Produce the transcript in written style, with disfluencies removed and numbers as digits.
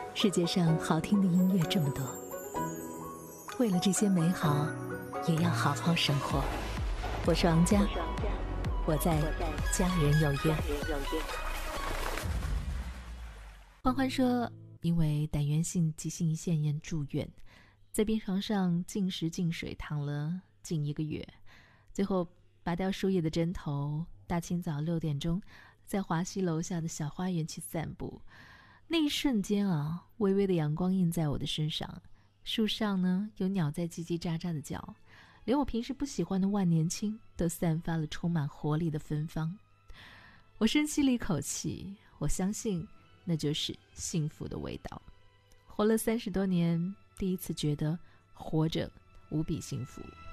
世界上好听的音乐这么多，为了这些美好，也要好好生活。我是王佳，我在家人有约。欢欢说，因为胆源性急性胰腺炎住院，在病床上进食进水躺了近1个月，最后拔掉输液的针头，大清早6点钟在华西楼下的小花园去散步。那一瞬间啊，微微的阳光映在我的身上，树上呢有鸟在叽叽喳喳的叫，连我平时不喜欢的万年青都散发了充满活力的芬芳。我深吸了一口气，我相信那就是幸福的味道。活了30多年，第一次觉得活着无比幸福。